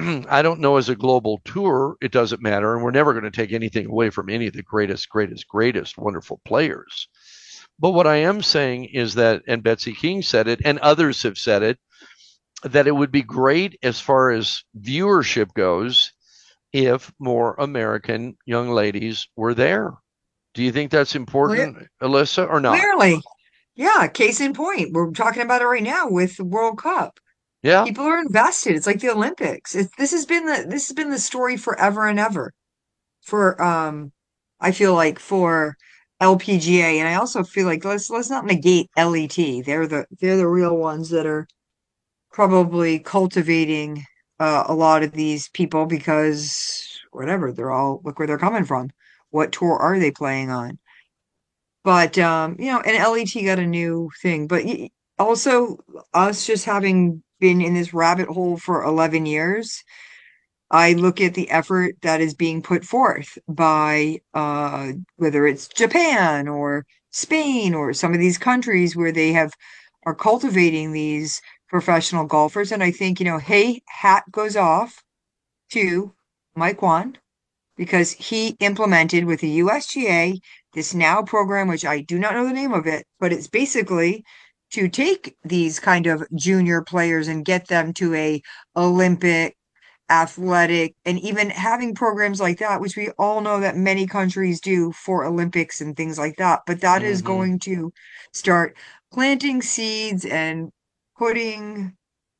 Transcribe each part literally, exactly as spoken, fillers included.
I don't know as a global tour, it doesn't matter. And we're never going to take anything away from any of the greatest, greatest, greatest wonderful players. But what I am saying is that, and Betsy King said it, and others have said it, that it would be great as far as viewership goes if more American young ladies were there. Do you think that's Cle- important, Alyssa, or not? Clearly. Yeah, case in point. We're talking about it right now with the World Cup. Yeah. People are invested. It's like the Olympics. It, this has been the this has been the story forever and ever for um I feel like for L P G A, and I also feel like let's let's not negate L E T. They're the they're the real ones that are probably cultivating uh, a lot of these people because whatever, they're all look where they're coming from. What tour are they playing on? But um, you know, and L E T got a new thing. But y- also us just having been in this rabbit hole for eleven years, I look at the effort that is being put forth by uh whether it's Japan or Spain or some of these countries where they have are cultivating these professional golfers. And I think, you know, hey, hat goes off to Mike Wan because he implemented with the U S G A this now program, which I do not know the name of it, but it's basically to take these kind of junior players and get them to a Olympic, athletic, and even having programs like that, which we all know that many countries do for Olympics and things like that. But that is Mm-hmm. going to start planting seeds and putting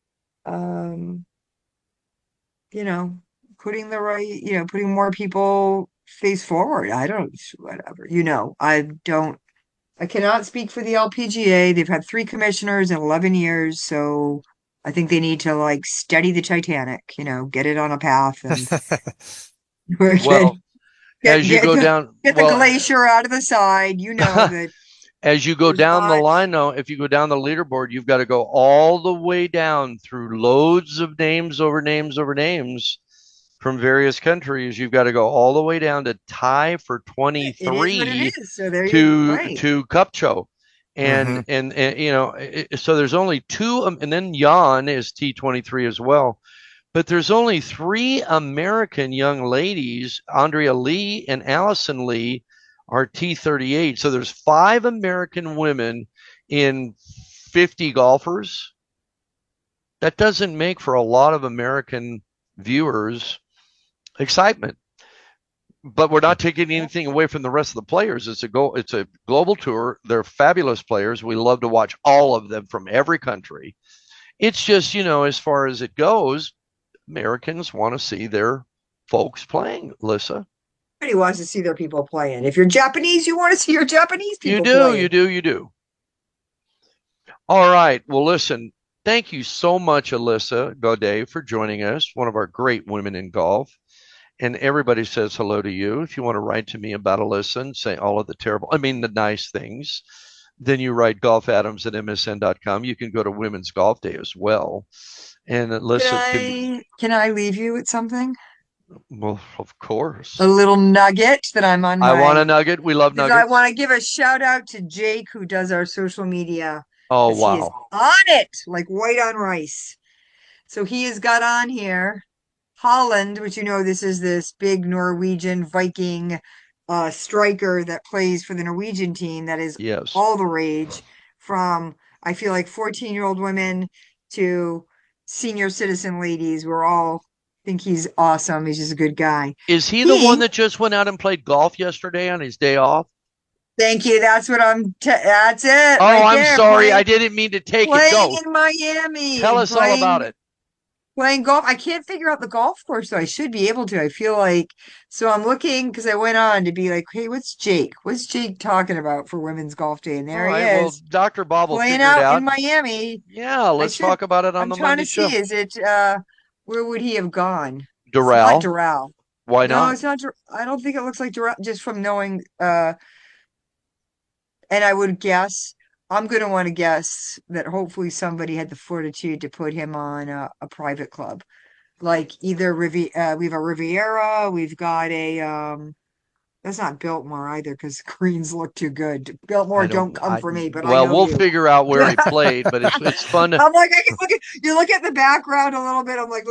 um you know, putting the right, you know, putting more people face forward. I don't, whatever. You know, I don't, I cannot speak for the L P G A. They've had three commissioners in eleven years, so I think they need to like steady the Titanic, you know, get it on a path and get Well, get as you get go the down, get the well, glacier out of the side. You know that as you go there's down the not line, though, if you go down the leaderboard, you've got to go all the way down through loads of names over names over names from various countries. You've got to go all the way down to tie for it is what it twenty-three is. So there you to right. to Cupcho. And, Hmm. and and you know, it, so there's only two, um, and then Jan is T twenty-three as well. But there's only three American young ladies, Andrea Lee and Allison Lee, are T thirty-eight. So there's five American women in fifty golfers. That doesn't make for a lot of American viewers excitement. But we're not taking anything away from the rest of the players. It's a go. It's a global tour. They're fabulous players. We love to watch all of them from every country. It's just, you know, as far as it goes, Americans want to see their folks playing, Lissa. Everybody wants to see their people playing. If you're Japanese, you want to see your Japanese You people do, you playing. do, you do. All right. Well, listen, thank you so much, Alyssa Gaudet, for joining us, one of our great women in golf. And everybody says hello to you. If you want to write to me about Alyssa and say all of the terrible, I mean, the nice things, then you write golf adams at m s n dot com. You can go to Women's Golf Day as well. And Can Alyssa can be, I can I leave you with something? well, of A course. little nugget that I'm on I want a my nugget. We love because I nuggets. want to give a shout out to Jake who does our social media Oh, because he is wow. on it like white on rice. So he has got on here Holland, which you know this is this big Norwegian Viking uh striker that plays for the Norwegian team that is Yes. all the rage from I feel like fourteen year old women to senior citizen ladies. We're all think he's awesome. He's just a good guy. Is he the one He that just went out and played golf yesterday on his day off? Thank you. That's what I'm. T that's it Oh, right I'm there. sorry. I Playing, didn't mean to take it. playing Go. in Miami Tell and us all about playing it. playing golf. I can't figure out the golf course, so I should be able to. I feel like so. I'm looking because I went on to be like, hey, what's Jake? What's Jake talking about for Women's Golf Day? And All there he right. Well, is doctor Bob will playing figure it out out. in Miami. Yeah, I let's should. talk about it on I'm the trying Monday to see. show. Is it? uh Where would he have gone? It's not Doral. Doral. Why No, not? it's not. Dor- I don't think it looks like Doral. Just from knowing. uh And I would guess, I'm going to want to guess that hopefully somebody had the fortitude to put him on a, a private club. Like either Rivi uh, we have a Riviera, we've got a um that's not Biltmore either because greens look too good. Biltmore, I don't don't. come I for me, but I well, know we'll you. figure out where he played, but it's it's fun to I'm like, I can look at you look at the background a little bit. I'm like,